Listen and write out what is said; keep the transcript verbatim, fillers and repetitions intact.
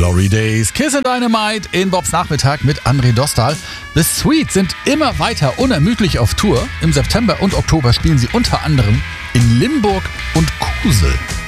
Glory Days, Kiss and Dynamite in Bobs Nachmittag mit André Dostal. The Sweet sind immer weiter unermüdlich auf Tour. Im September und Oktober spielen sie unter anderem in Limburg und Kusel.